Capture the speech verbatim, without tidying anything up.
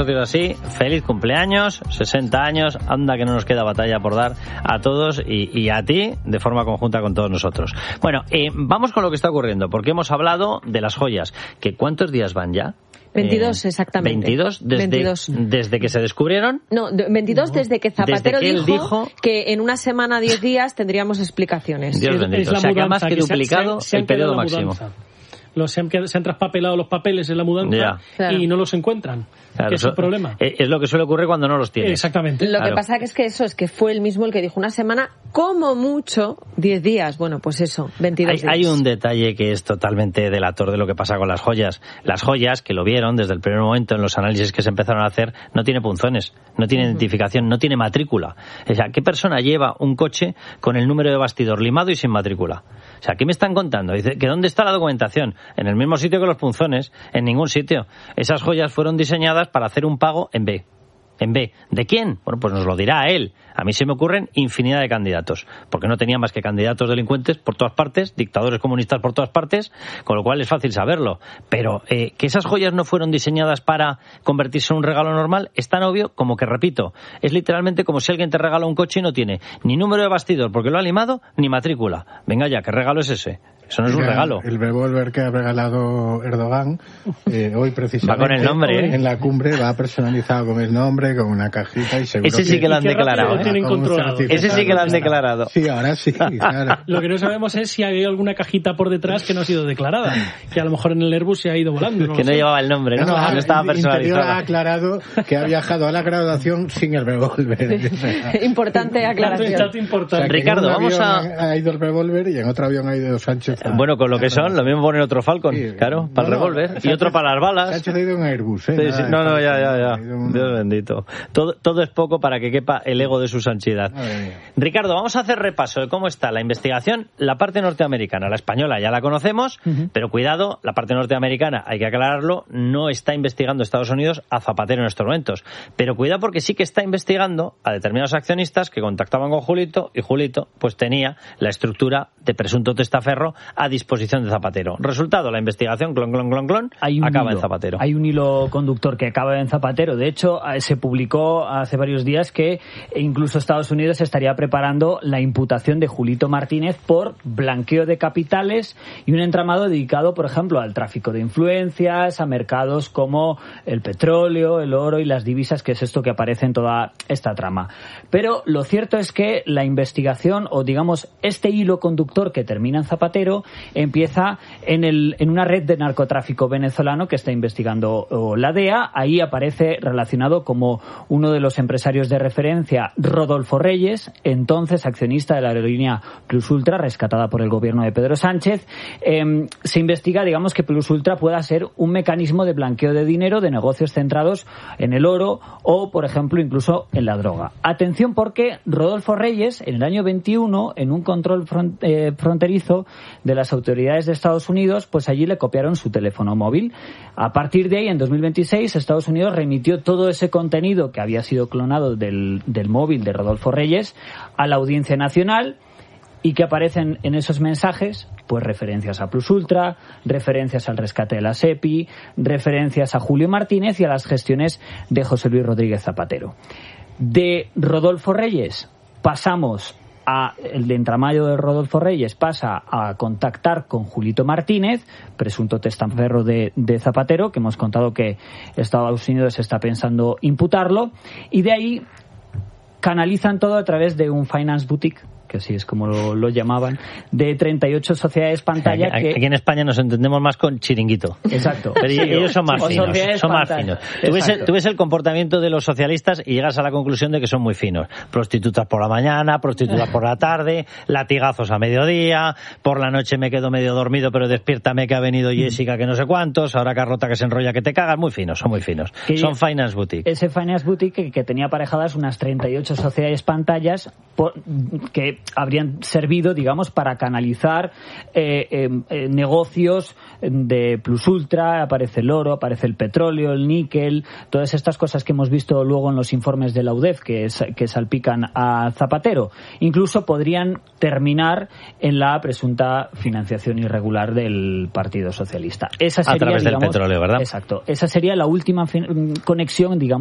Así, feliz cumpleaños, sesenta años, anda que no nos queda batalla por dar a todos y, y a ti de forma conjunta con todos nosotros. Bueno, eh, vamos con lo que está ocurriendo, porque hemos hablado de las joyas, que ¿cuántos días van ya? veintidós, eh, exactamente. ¿veintidós? Desde, veintidós. ¿Desde que se descubrieron? No, veintidós no. Desde que Zapatero desde que él dijo, dijo que en una semana, diez días, tendríamos explicaciones. Dios bendito, o sea que ha más que, que duplicado se, se, se el periodo máximo. Los, se, han, se han traspapelado los papeles en la mudanza ya. Claro. Y no los encuentran. Claro, que es el problema. Es lo que suele ocurrir cuando no los tienes. Exactamente. Lo claro. que pasa que es que eso es que fue él mismo el que dijo una semana, como mucho, diez días. Bueno, pues eso, veintidós hay, días. Hay un detalle que es totalmente delator de lo que pasa con las joyas. Las joyas, que lo vieron desde el primer momento en los análisis que se empezaron a hacer, no tiene punzones, no tiene uh-huh. identificación, no tiene matrícula. O sea, ¿qué persona lleva un coche con el número de bastidor limado y sin matrícula? O sea, ¿qué me están contando? Dice que ¿dónde está la documentación? En el mismo sitio que los punzones, en ningún sitio. Esas joyas fueron diseñadas para hacer un pago en B. ¿En B? ¿De quién? Bueno, pues nos lo dirá él. A mí se me ocurren infinidad de candidatos, porque no tenía más que candidatos delincuentes por todas partes, dictadores comunistas por todas partes, con lo cual es fácil saberlo. Pero eh, que esas joyas no fueron diseñadas para convertirse en un regalo normal es tan obvio como que, repito, es literalmente como si alguien te regala un coche y no tiene ni número de bastidor porque lo ha limado, ni matrícula. Venga ya, ¿qué regalo es ese? Eso no es un regalo. El revólver que ha regalado Erdogan, eh, hoy precisamente, va con el nombre, ¿eh? En la cumbre va personalizado con el nombre, con una cajita y seguro Ese sí que, que lo han declarado, ¿eh? Tienen controlado. Ese sí que lo han declarado. Sí, ahora sí, claro. Lo que no sabemos es si hay alguna cajita por detrás que no ha sido declarada, que a lo mejor en el Airbus se ha ido volando. No que no sé. Llevaba el nombre, ¿no? No, no, no estaba personalizado. Ha aclarado que ha viajado a la graduación sin el revólver. Importante aclaración. Dato importante. O sea, Ricardo, vamos a... Ha ido el revólver y en otro avión ha ido Sánchez. A... Bueno, con lo que son, lo mismo poner otro Falcon, sí, no, claro, para el revólver, no, y Sánchez, otro para las balas. Sánchez ha ido en Airbus, ¿eh? Sí, Nada, sí, no, no, ya, ya, ya. Un... Dios bendito. Todo, todo es poco para que quepa el ego de su santidad. Ricardo, vamos a hacer repaso de cómo está la investigación, la parte norteamericana. La española ya la conocemos, uh-huh. pero cuidado, la parte norteamericana, hay que aclararlo, no está investigando Estados Unidos a Zapatero en estos momentos. Pero cuidado porque sí que está investigando a determinados accionistas que contactaban con Julito, y Julito pues tenía la estructura de presunto testaferro a disposición de Zapatero. Resultado, la investigación, clon, clon, clon, clon, acaba hilo, en Zapatero. Hay un hilo conductor que acaba en Zapatero. De hecho, se publicó hace varios días que incluso Estados Unidos estaría preparando la imputación de Julito Martínez por blanqueo de capitales y un entramado dedicado, por ejemplo, al tráfico de influencias, a mercados como el petróleo, el oro y las divisas, que es esto que aparece en toda esta trama. Pero lo cierto es que la investigación, o digamos, este hilo conductor que termina en Zapatero, empieza en, el, en una red de narcotráfico venezolano que está investigando la D E A. Ahí aparece relacionado como uno de los empresarios de referencia, Rodolfo Reyes, entonces accionista de la aerolínea Plus Ultra, rescatada por el gobierno de Pedro Sánchez. Eh, se investiga, digamos, que Plus Ultra pueda ser un mecanismo de blanqueo de dinero de negocios centrados en el oro o, por ejemplo, incluso en la droga. Atención, porque Rodolfo Reyes, en el año veintiuno, en un control front, eh, fronterizo de las autoridades de Estados Unidos, pues allí le copiaron su teléfono móvil. A partir de ahí, en dos mil veintiséis, Estados Unidos remitió todo ese contenido que había sido clonado del, del móvil de Rodolfo Reyes a la Audiencia Nacional. ¿Y que aparecen en esos mensajes? Pues referencias a Plus Ultra, referencias al rescate de la SEPI, referencias a Julio Martínez y a las gestiones de José Luis Rodríguez Zapatero. De Rodolfo Reyes pasamos a el de entramado de Rodolfo Reyes pasa a contactar con Julito Martínez, presunto testaferro de, de Zapatero, que hemos contado que Estados Unidos está pensando imputarlo, y de ahí canalizan todo a través de un finance boutique, que así es como lo, lo llamaban, de treinta y ocho sociedades pantalla. Aquí, que... aquí en España nos entendemos más con chiringuito. Exacto. Pero sí, ellos son más finos. Son más finos. Tú ves, el, tú ves el comportamiento de los socialistas y llegas a la conclusión de que son muy finos. Prostitutas por la mañana, prostitutas por la tarde, latigazos a mediodía, por la noche me quedo medio dormido, pero despiértame que ha venido Jessica que no sé cuántos, ahora Carlota que se enrolla que te cagas. Muy finos, son muy finos. Que son finance boutique. Ese finance boutique que, que tenía aparejadas unas treinta y ocho sociedades pantallas por, que habrían servido, digamos, para canalizar eh, eh, eh, negocios de plus ultra. Aparece el oro, aparece el petróleo, el níquel, todas estas cosas que hemos visto luego en los informes de la U D E F que, es, que salpican a Zapatero. Incluso podrían terminar en la presunta financiación irregular del Partido Socialista. Esa sería, a través digamos, del petróleo, ¿verdad? Exacto. Esa sería la última fin- conexión, digamos,